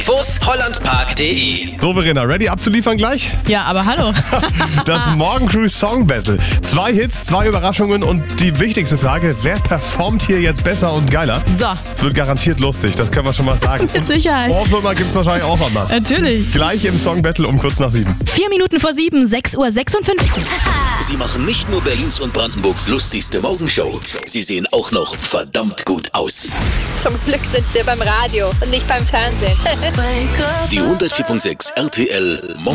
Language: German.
Vosshollandpark.de. So, Verena, ready abzuliefern gleich? Ja, aber hallo. Das Morgencrew Song Battle. 2 Hits, 2 Überraschungen und die wichtigste Frage, wer performt hier jetzt besser und geiler? So, Es wird garantiert lustig, das können wir schon mal sagen. mit Sicherheit. Ohrwürmer gibt es wahrscheinlich auch anders. Natürlich. Gleich im Song Battle um kurz nach 7. 4 Minuten vor 7, 6:56 Uhr. Sie machen nicht nur Berlins und Brandenburgs lustigste Morgenshow, sie sehen auch noch verdammt gut aus. Zum Glück sind wir beim Radio und nicht beim Fernsehen. Die 104.6 RTL